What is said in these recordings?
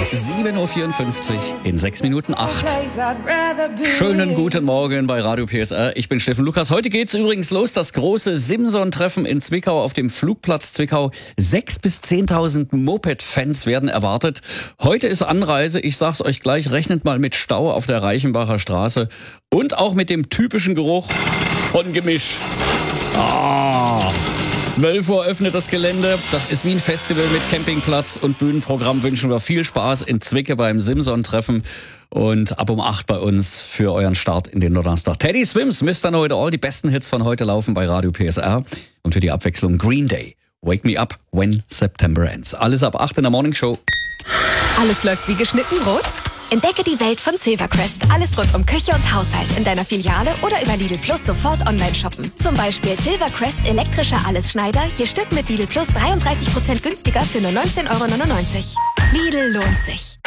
7.54 Uhr in 6 Minuten 8. Schönen guten Morgen bei Radio PSR. Ich bin Steffen Lukas. Heute geht's übrigens los, das große Simson-Treffen in Zwickau auf dem Flugplatz Zwickau. 6.000 bis 10.000 Moped-Fans werden erwartet. Heute ist Anreise. Ich sag's euch gleich, rechnet mal mit Stau auf der Reichenbacher Straße und auch mit dem typischen Geruch von Gemisch. 12 Uhr öffnet das Gelände. Das ist wie ein Festival mit Campingplatz und Bühnenprogramm. Wünschen wir viel Spaß in Zwickau beim Simson-Treffen. Und ab um 8 bei uns für euren Start in den Donnerstag. Teddy Swims, Mr. Know It All. Die besten Hits von heute laufen bei Radio PSR. Und für die Abwechslung Green Day. Wake Me Up When September Ends. Alles ab 8 in der Morning Show. Alles läuft wie geschnitten rot? Entdecke die Welt von Silvercrest. Alles rund um Küche und Haushalt in deiner Filiale oder über Lidl Plus sofort online shoppen. Zum Beispiel Silvercrest elektrischer Allesschneider, je Stück mit Lidl Plus 33% günstiger für nur 19,99 €. Lidl lohnt sich.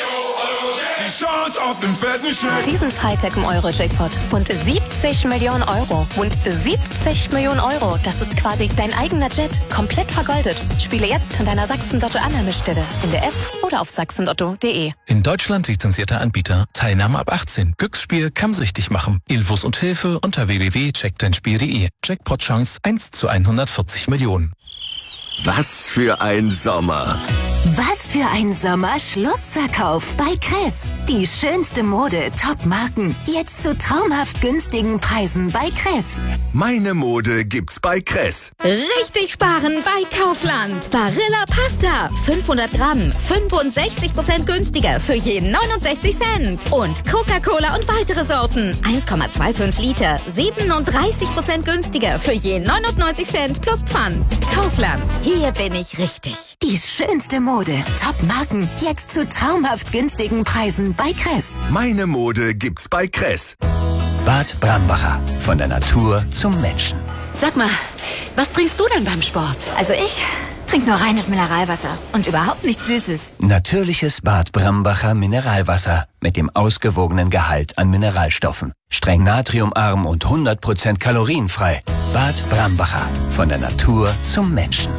Die Chance auf den fetten Scheck. Diesen Freitag im Euro-Jackpot. Rund 70 Millionen Euro. Rund 70 Millionen Euro. Das ist quasi dein eigener Jet. Komplett vergoldet. Spiele jetzt in deiner Sachsen-Lotto-Annahmestelle. In der App oder auf sachsenlotto.de. In Deutschland lizenzierter Anbieter. Teilnahme ab 18. Glücksspiel kann süchtig machen. Infos und Hilfe unter www.checkdeinspiel.de. Jackpot-Chance 1 zu 140 Millionen. Was für ein Sommer! Was für ein Sommer-Schlussverkauf bei Kress. Die schönste Mode, Top-Marken. Jetzt zu traumhaft günstigen Preisen bei Kress. Meine Mode gibt's bei Kress. Richtig sparen bei Kaufland. Barilla Pasta. 500 Gramm. 65% günstiger für je 69 Cent. Und Coca-Cola und weitere Sorten. 1,25 Liter. 37% günstiger für je 99 Cent plus Pfand. Kaufland. Hier bin ich richtig. Die schönste Mode, Top-Marken. Jetzt zu traumhaft günstigen Preisen bei Kress. Meine Mode gibt's bei Kress. Bad Brambacher. Von der Natur zum Menschen. Sag mal, was trinkst du denn beim Sport? Also ich trinke nur reines Mineralwasser und überhaupt nichts Süßes. Natürliches Bad Brambacher Mineralwasser mit dem ausgewogenen Gehalt an Mineralstoffen. Streng natriumarm und 100% kalorienfrei. Bad Brambacher. Von der Natur zum Menschen.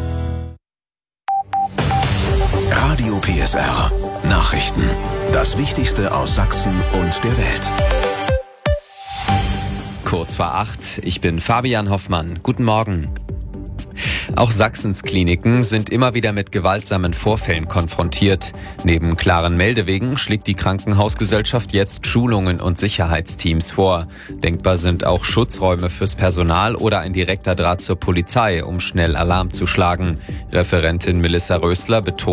Radio PSR. Nachrichten. Das Wichtigste aus Sachsen und der Welt. Kurz vor 8, ich bin Fabian Hoffmann. Guten Morgen. Auch Sachsens Kliniken sind immer wieder mit gewaltsamen Vorfällen konfrontiert. Neben klaren Meldewegen schlägt die Krankenhausgesellschaft jetzt Schulungen und Sicherheitsteams vor. Denkbar sind auch Schutzräume fürs Personal oder ein direkter Draht zur Polizei, um schnell Alarm zu schlagen. Referentin Melissa Rösler betont,